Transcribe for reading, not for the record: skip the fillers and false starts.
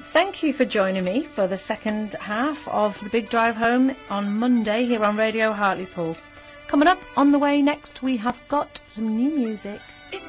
Thank you for joining me for the second half of The Big Drive Home on Monday here on Radio Hartlepool. Coming up on the way next, we have got some new music. In